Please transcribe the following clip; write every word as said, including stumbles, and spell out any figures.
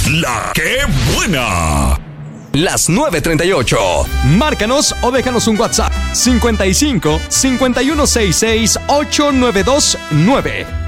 La que buena. Las nueve treinta y ocho. Márcanos o déjanos un WhatsApp cincuenta y cinco, cincuenta y uno sesenta y seis, ochocientos noventa y dos nueve.